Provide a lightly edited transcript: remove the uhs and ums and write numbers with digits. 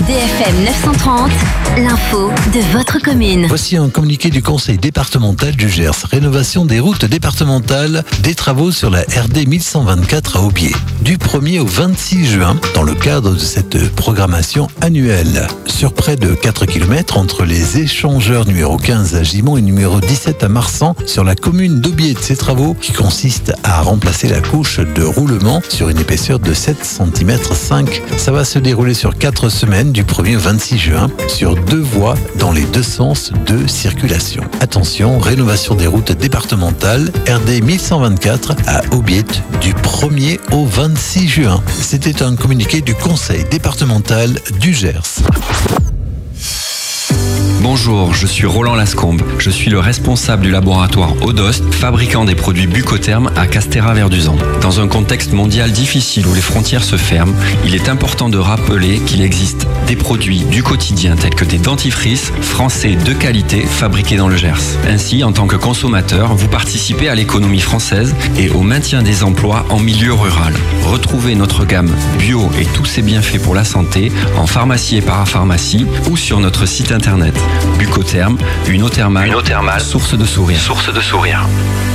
DFM 930, l'info de votre commune. Voici un communiqué du conseil départemental du Gers. Rénovation des routes départementales, des travaux sur la RD 1124 à Aubier. Du 1er au 26 juin, dans le cadre de cette programmation annuelle. Sur près de 4 km entre les échangeurs numéro 15 à Gimont et numéro 17 à Marsan, sur la commune d'Aubier. De ces travaux qui consistent à remplacer la couche de roulement sur une épaisseur de 7 cm 5. Ça va se dérouler sur 4 semaines du 1er au 26 juin sur 2 voies dans les 2 sens de circulation. Attention, rénovation des routes départementales RD 1124 à Aubiet du 1er au 26 juin. C'était un communiqué du conseil départemental du Gers. Bonjour, je suis Roland Lascombe. Je suis le responsable du laboratoire Odost, fabricant des produits Bucotherm à Castéra-Verduzan. Dans un contexte mondial difficile où les frontières se ferment, il est important de rappeler qu'il existe des produits du quotidien tels que des dentifrices français de qualité fabriqués dans le Gers. Ainsi, en tant que consommateur, vous participez à l'économie française et au maintien des emplois en milieu rural. Retrouvez notre gamme bio et tous ses bienfaits pour la santé en pharmacie et parapharmacie ou sur notre site internet. Bucotherm, une eau thermale, source de sourire.